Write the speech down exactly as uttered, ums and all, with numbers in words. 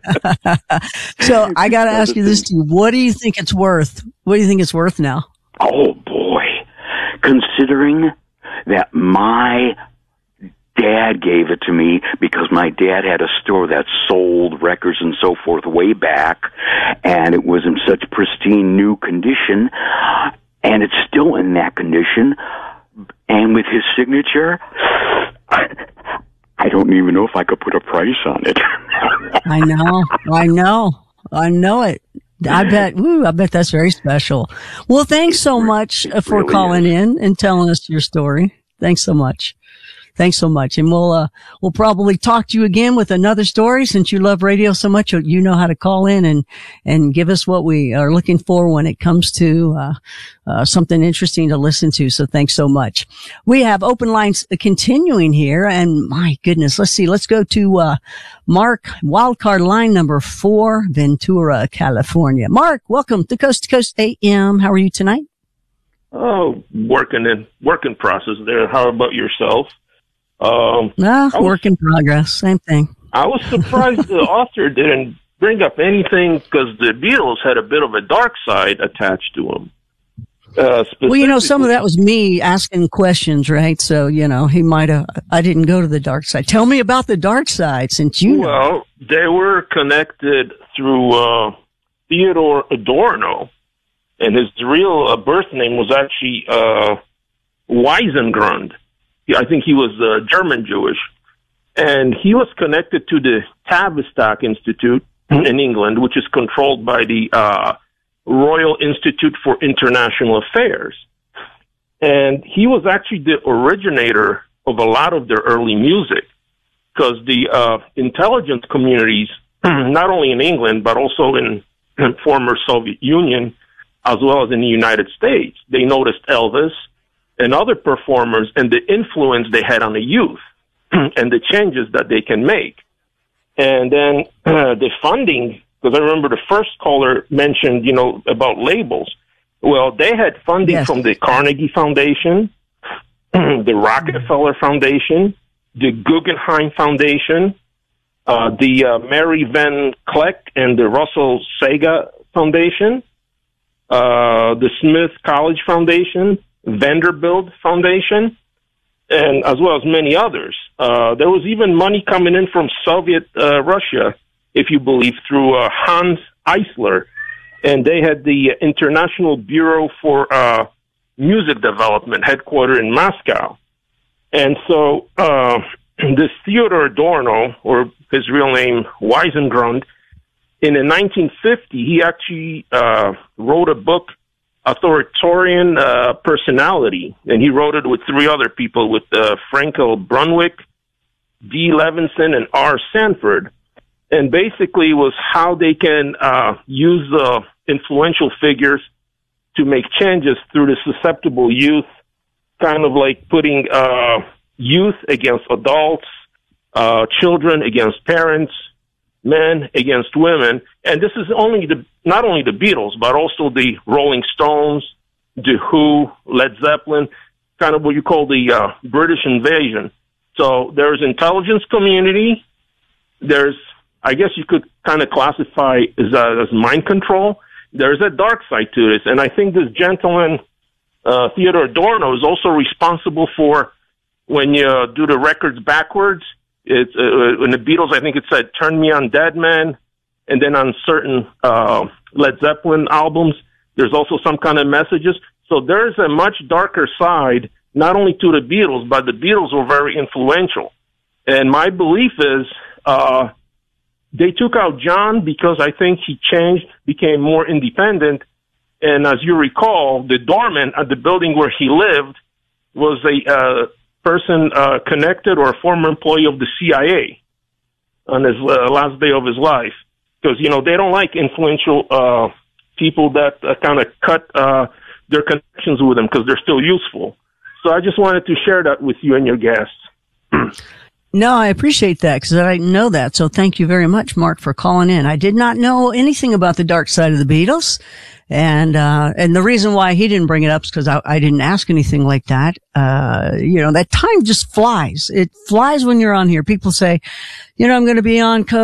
So I got to ask you this too. What do you think it's worth? What do you think it's worth now? Oh, boy. Considering that my dad gave it to me because my dad had a store that sold records and so forth way back, and it was in such pristine new condition, and it's still in that condition, and with his signature, I, I don't even know if I could put a price on it. I know, I know, I know it. I bet, woo, I bet that's very special. Well, thanks so much for really calling is. in and telling us your story. Thanks so much. Thanks so much. And we'll, uh, we'll probably talk to you again with another story since you love radio so much. You know how to call in and, and give us what we are looking for when it comes to, uh, uh, something interesting to listen to. So thanks so much. We have open lines continuing here. And my goodness, let's see. Let's go to, uh, Mark, wildcard line number four, Ventura, California. Mark, welcome to Coast to Coast A M. How are you tonight? Oh, working in, working process there. How about yourself? Um, no, was, work in progress. Same thing. I was surprised the author didn't bring up anything because the Beatles had a bit of a dark side attached to them. Uh, well, you know, some of that was me asking questions, right? So, you know, he might have, I didn't go to the dark side. Tell me about the dark side since you know. Well, they were connected through, uh, Theodore Adorno, and his real uh, birth name was actually, uh, Wiesengrund. I think he was uh, German Jewish, and he was connected to the Tavistock Institute in England, which is controlled by the uh, Royal Institute for International Affairs. And he was actually the originator of a lot of their early music, because the uh, intelligence communities, not only in England, but also in, in former Soviet Union, as well as in the United States, they noticed Elvis and other performers and the influence they had on the youth and the changes that they can make. And then uh, the funding, because I remember the first caller mentioned, you know, about labels. Well, they had funding yes. from the Carnegie Foundation, the Rockefeller Foundation, the Guggenheim Foundation, uh, the uh, Mary Van Kleck and the Russell Sega Foundation, uh, the Smith College Foundation, Vanderbilt Foundation, and as well as many others. Uh, there was even money coming in from Soviet uh, Russia, if you believe, through uh, Hans Eisler, and they had the International Bureau for uh, Music Development headquartered in Moscow. And so uh, this Theodor Adorno, or his real name Wiesengrund, in the nineteen fifty, he actually uh, wrote a book, Authoritarian uh, Personality, and he wrote it with three other people, with uh, Frankel Brunwick, D. Levinson, and R. Sanford. And basically was how they can uh, use the influential figures to make changes through the susceptible youth, kind of like putting uh, youth against adults, uh, children against parents, men against women. And this is only the not only the Beatles, but also the Rolling Stones, The Who, Led Zeppelin, kind of what you call the uh, British invasion. So there's intelligence community. There's, I guess you could kind of classify as, uh, as mind control. There's a dark side to this. And I think this gentleman, uh, Theodore Adorno, is also responsible for when you uh, do the records backwards. It's, uh, in the Beatles, I think it said, Turn Me On Dead Man. And then on certain uh, Led Zeppelin albums, there's also some kind of messages. So there's a much darker side, not only to the Beatles, but the Beatles were very influential. And my belief is uh, they took out John because I think he changed, became more independent. And as you recall, the doorman at the building where he lived was a uh, person uh, connected or a former employee of the C I A on his uh, last day of his life. Because, you know, they don't like influential uh, people that uh, kind of cut uh, their connections with them because they're still useful. So I just wanted to share that with you and your guests. No, I appreciate that because I didn't know that. So thank you very much, Mark, for calling in. I did not know anything about the dark side of the Beatles. And, uh, and the reason why he didn't bring it up is because I, I didn't ask anything like that. Uh, you know, that time just flies. It flies when you're on here. People say, you know, I'm going to be on Coast